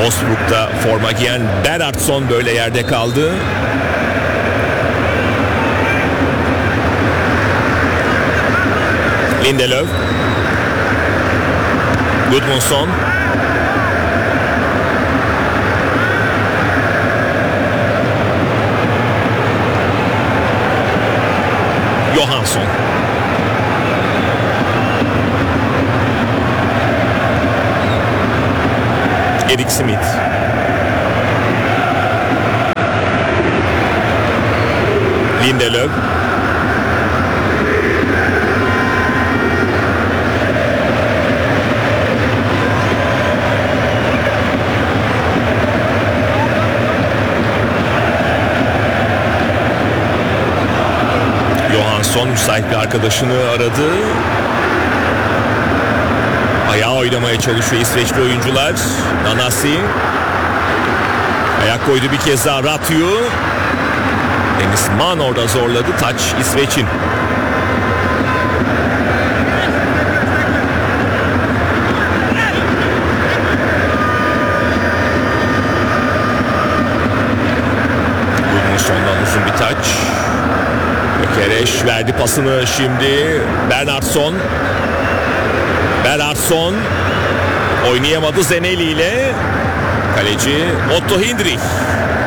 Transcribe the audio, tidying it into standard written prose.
Wolfsburg'da forma giyen Bernhardsson böyle yerde kaldı. Lindelöf, Gudmundsson, Johansson, Erik Smith, Lindelöf, Johansson müsait bir arkadaşını aradı. Ayağa oynamaya çalışıyor İsveçli oyuncular. Nanasi ayak koydu bir kez daha. Ratyu, Dennis Mann orada zorladı. Taç İsveç'in. Gudmundsson'dan uzun bir taç. Kereş verdi pasını şimdi. Bernhardsson oynayamadı Zeneli ile. Kaleci Otto Hindrich.